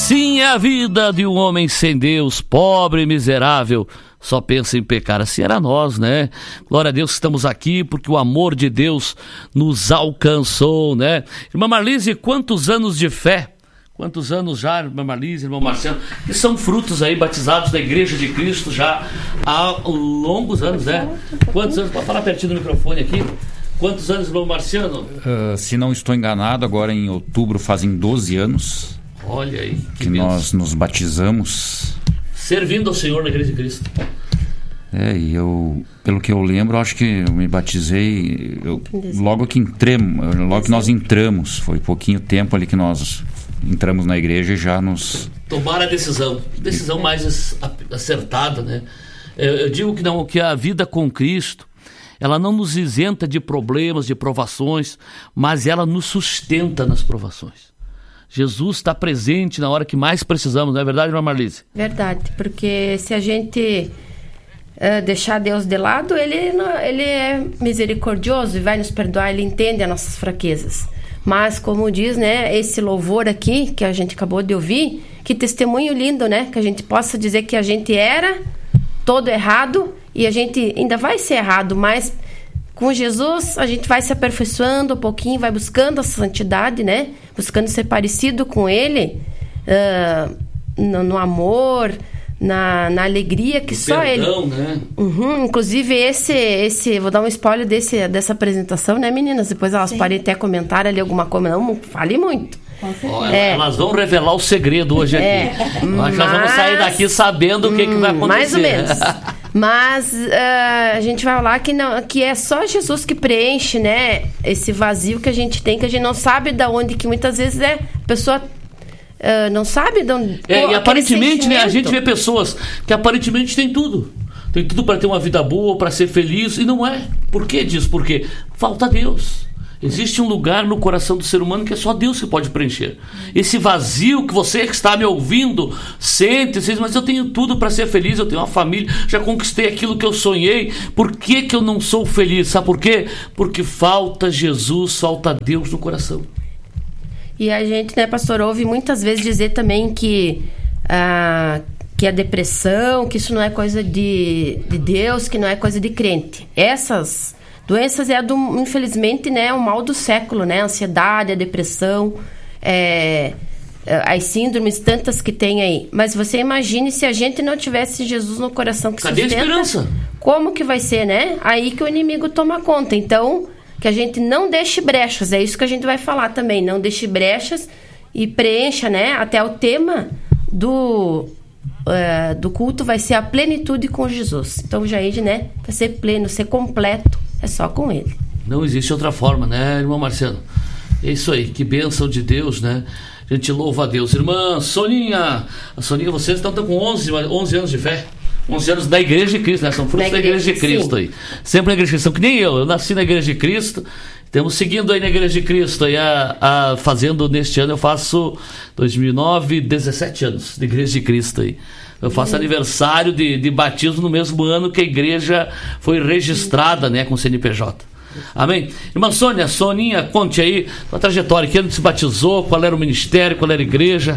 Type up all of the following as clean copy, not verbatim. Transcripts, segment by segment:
Assim é a vida de um homem sem Deus, pobre e miserável, só pensa em pecar. Assim era nós, né? Glória a Deus que estamos aqui, porque o amor de Deus nos alcançou, né? Irmã Marlise, quantos anos de fé? Quantos anos já, irmã Marlise, irmão Marcelo, que são frutos aí, batizados da Igreja de Cristo já há longos anos, né? Quantos anos? Pode falar pertinho do microfone aqui. Quantos anos, irmão Marciano? Se não estou enganado, agora em outubro fazem 12 anos. Olha aí, que nós nos batizamos. Servindo ao Senhor na Igreja de Cristo. E eu, pelo que eu lembro, acho que eu me batizei logo que nós entramos. Foi pouquinho tempo ali que nós entramos na igreja e já nos... Tomaram a decisão mais acertada, né? Eu digo que a vida com Cristo, ela não nos isenta de problemas, de provações, mas ela nos sustenta nas provações. Jesus está presente na hora que mais precisamos, não é verdade, irmã Marlise? Verdade, porque se a gente deixar Deus de lado, ele é misericordioso e vai nos perdoar, ele entende as nossas fraquezas. Mas, como diz, né, esse louvor aqui, que a gente acabou de ouvir, que testemunho lindo, né? Que a gente possa dizer que a gente era todo errado e a gente ainda vai ser errado, mas com Jesus a gente vai se aperfeiçoando um pouquinho, vai buscando a santidade, né? Buscando ser parecido com Ele, no amor, na alegria que só perdão, Ele... né? Inclusive vou dar um spoiler dessa apresentação, né, meninas? Depois elas podem até comentar ali alguma coisa, não fale muito. Elas vão revelar o segredo hoje aqui. Nós vamos sair daqui sabendo o que vai acontecer. Mais ou menos. Mas a gente vai falar que é só Jesus que preenche, né, esse vazio que a gente tem, que a gente não sabe de onde, que muitas vezes a pessoa não sabe de onde... E aparentemente, né, a gente vê pessoas que aparentemente têm tudo. Tem tudo para ter uma vida boa, para ser feliz, e não é. Por que disso? Porque falta Deus. Existe um lugar no coração do ser humano que é só Deus que pode preencher. Esse vazio que você que está me ouvindo sente, mas eu tenho tudo para ser feliz, eu tenho uma família, já conquistei aquilo que eu sonhei, por que eu não sou feliz? Sabe por quê? Porque falta Jesus, falta Deus no coração. E a gente, né, pastor, ouve muitas vezes dizer também que a depressão, que isso não é coisa de Deus, que não é coisa de crente. Essas doenças infelizmente, né, o mal do século, né? A ansiedade, a depressão, as síndromes tantas que tem aí. Mas você imagine se a gente não tivesse Jesus no coração que cadê sustenta. A esperança? Como que vai ser, né? Aí que o inimigo toma conta. Então, que a gente não deixe brechas. É isso que a gente vai falar também. Não deixe brechas e preencha, né? Até o tema do culto vai ser a plenitude com Jesus. Então, Jair, né? Para ser pleno, ser completo, é só com Ele. Não existe outra forma, né, irmão Marcelo? É isso aí, que bênção de Deus, né? A gente louva a Deus. Irmã Soninha, vocês estão com 11 anos de fé. 11 anos da Igreja de Cristo, né? São frutos da Igreja de Cristo, sim. Aí. Sempre na Igreja de Cristo, que nem eu nasci na Igreja de Cristo. Estamos seguindo aí na Igreja de Cristo, aí fazendo neste ano, eu faço 2009, 17 anos de Igreja de Cristo aí. Eu faço aniversário de batismo no mesmo ano que a igreja foi registrada, né, com o CNPJ. Amém? Irmã Soninha, conte aí a trajetória, que ano se batizou, qual era o ministério, qual era a igreja?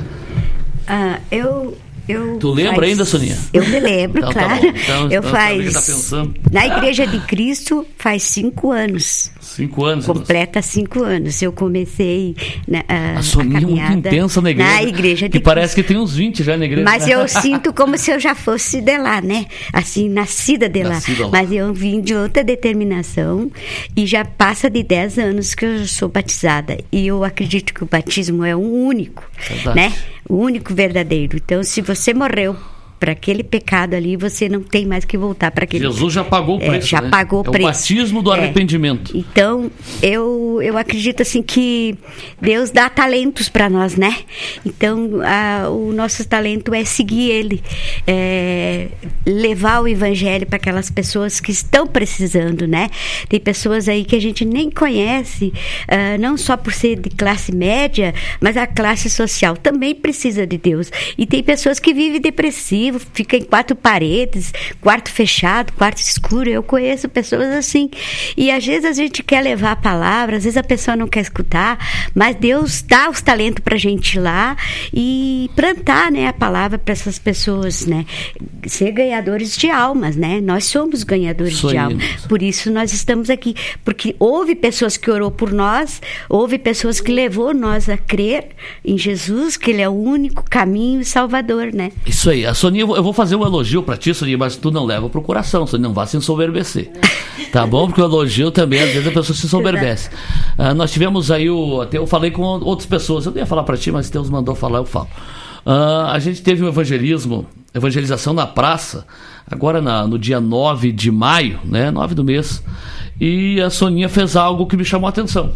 Tu lembra ainda, Soninha? Eu me lembro, então, claro. Tá na Igreja de Cristo faz 5 anos. 5 anos. Completa 5 anos. Eu comecei a Soninha é muito intensa na igreja. Que parece que tem uns 20 já na igreja. Mas eu sinto como se eu já fosse de lá, né? Assim, nascida de lá. Mas eu vim de outra determinação e já passa de 10 anos que eu sou batizada. E eu acredito que o batismo é o único, né? O único verdadeiro. Então, se você morreu para aquele pecado ali, você não tem mais que voltar para aquele... Jesus já pagou o preço, já pagou o preço. É o batismo do arrependimento. Então, eu acredito assim que Deus dá talentos para nós, né? Então, o nosso talento é seguir Ele, levar o Evangelho para aquelas pessoas que estão precisando, né? Tem pessoas aí que a gente nem conhece, não só por ser de classe média, mas a classe social também precisa de Deus. E tem pessoas que vivem depressivas, vive, fica em 4 paredes, quarto fechado, quarto escuro. Eu conheço pessoas assim. E às vezes a gente quer levar a palavra, às vezes a pessoa não quer escutar, mas Deus dá os talentos pra gente ir lá e plantar, né, a palavra para essas pessoas, né? Ser ganhadores de almas, né? Nós somos ganhadores de almas. Por isso nós estamos aqui. Porque houve pessoas que orou por nós, houve pessoas que levou nós a crer em Jesus, que Ele é o único caminho e Salvador, né? Isso aí. A Soninha, eu vou fazer um elogio pra ti, Soninha, mas tu não leva pro coração, Soninha, não vá se ensoberbecer. Tá bom? Porque o elogio também, às vezes a pessoa se ensoberbece. Nós tivemos aí, até eu falei com outras pessoas, eu não ia falar pra ti, mas se Deus mandou falar, eu falo. A gente teve um evangelização na praça, agora no dia 9 de maio, né? 9 do mês. E a Soninha fez algo que me chamou a atenção.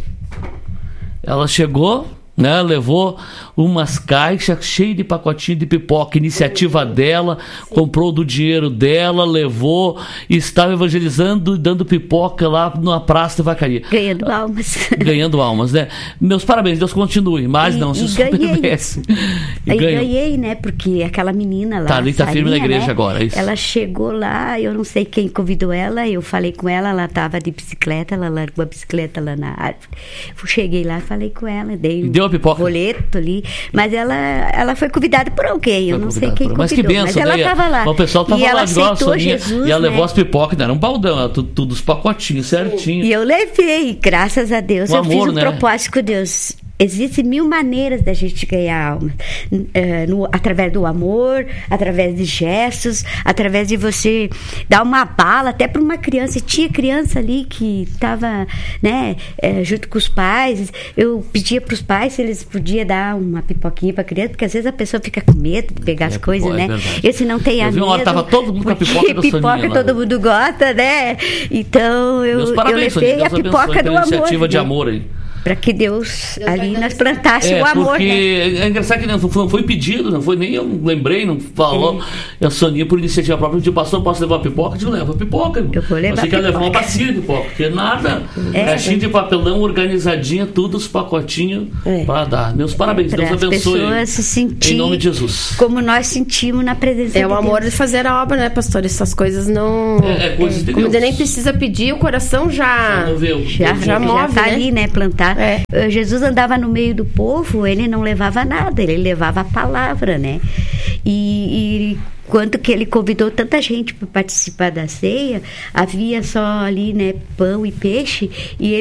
Ela chegou, né, levou umas caixas cheias de pacotinho de pipoca, iniciativa dela, comprou do dinheiro dela, levou e estava evangelizando e dando pipoca lá na praça de Vacaria. Ganhando almas, né? Meus parabéns, Deus continue, mas não se soberbece. Ganhei, né? Porque aquela menina lá, ali tá firme na igreja, né? Agora, isso. Ela chegou lá, eu não sei quem convidou ela, eu falei com ela, ela estava de bicicleta, ela largou a bicicleta lá na árvore. Cheguei lá, falei com ela, deu a pipoca. Boleto ali, mas ela foi convidada por alguém, eu não sei quem convidou, mas que benção, mas ela estava lá. O pessoal estava lá, aceitou Jesus, e ela levou né? As pipocas, não era um baldão, tudo os pacotinhos certinho. E eu levei, graças a Deus, eu fiz um propósito com Deus. Existem 1000 maneiras da gente ganhar alma, através do amor, através de gestos, através de você dar uma bala até para uma criança. Tinha criança ali que estava, né, junto com os pais. Eu pedia para os pais se eles podiam dar uma pipoquinha para a criança, porque às vezes a pessoa fica com medo de pegar as coisas, né? É Esse não tem a mesma. Estava todo mundo com a pipoca da Soninha, todo mundo gosta, né? Então eu levei a pipoca do amor. Iniciativa de amor aí. Para que Deus ali nós plantasse o amor. Porque né? É engraçado que não foi pedido, não foi nem eu lembrei, não falou. A Soninha, por iniciativa própria, disse: pastor, posso levar pipoca? Eu digo: leva pipoca. Eu vou levar. Você quer levar uma bacia de pipoca? Porque nada. Caixinha de papelão organizadinha, tudo os pacotinhos para dar. Meus parabéns, Deus abençoe. Pessoas se sentir em nome de Jesus. Como nós sentimos na presença de Deus. É o amor de fazer a obra, né, pastor? Essas coisas não. Coisas de como Deus. nem precisa pedir, o coração já move, tá né? ali, né, plantado. Jesus andava no meio do povo, ele não levava nada, ele levava a palavra, né? E quanto que ele convidou tanta gente para participar da ceia, havia só ali, né, pão e peixe, e ele